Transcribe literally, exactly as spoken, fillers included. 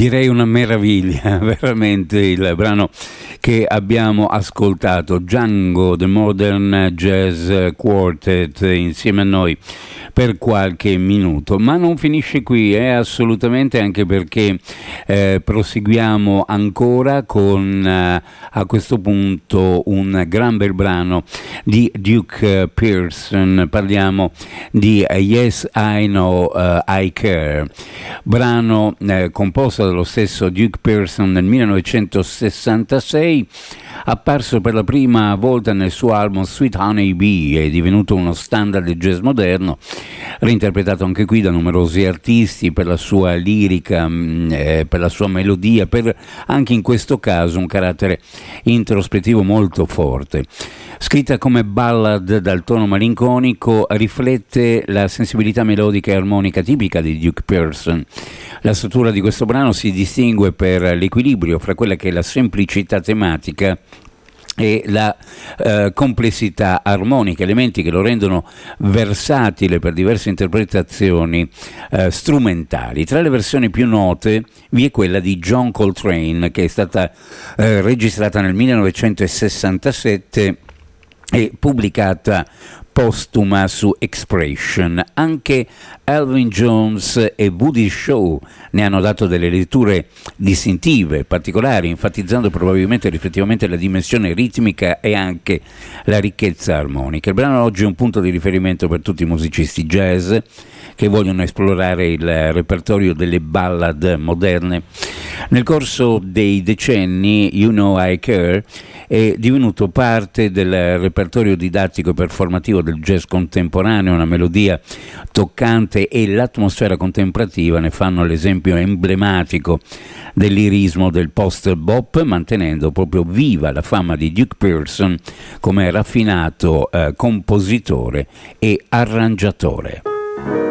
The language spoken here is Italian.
Direi una meraviglia, veramente il brano che abbiamo ascoltato, Django, The Modern Jazz Quartet, insieme a noi per qualche minuto, ma non finisce qui, eh, assolutamente, anche perché eh, proseguiamo ancora con eh, a questo punto un gran bel brano di Duke Pearson. Parliamo di Yes I Know uh, I Care, brano eh, composto dallo stesso Duke Pearson nel millenovecentosessantasei, apparso per la prima volta nel suo album Sweet Honey Bee, è divenuto uno standard del jazz moderno, reinterpretato anche qui da numerosi artisti per la sua lirica, eh, per la sua melodia, per anche in questo caso un carattere introspettivo molto forte. Scritta come ballad dal tono malinconico, riflette la sensibilità melodica e armonica tipica di Duke Pearson. La struttura di questo brano si distingue per l'equilibrio fra quella che è la semplicità tematica e la eh, complessità armonica, elementi che lo rendono versatile per diverse interpretazioni eh, strumentali. Tra le versioni più note vi è quella di John Coltrane, che è stata eh, registrata nel millenovecentosessantasette e pubblicata postuma su Expression. Anche Elvin Jones e Woody Shaw ne hanno dato delle letture distintive, particolari, enfatizzando probabilmente rispettivamente la dimensione ritmica e anche la ricchezza armonica. Il brano oggi è un punto di riferimento per tutti i musicisti jazz che vogliono esplorare il repertorio delle ballad moderne. Nel corso dei decenni You Know I Care è divenuto parte del repertorio didattico e performativo del jazz contemporaneo, una melodia toccante e l'atmosfera contemplativa ne fanno l'esempio emblematico del lirismo del post-bop, mantenendo proprio viva la fama di Duke Pearson come raffinato eh, compositore e arrangiatore.